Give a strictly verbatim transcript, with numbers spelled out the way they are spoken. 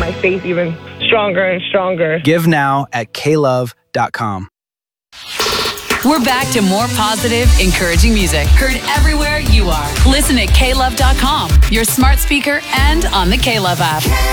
my faith even stronger and stronger. Give now at k love dot com. We're back to more positive, encouraging music. Heard everywhere you are. Listen at k love dot com, your smart speaker, and on the K-Love app.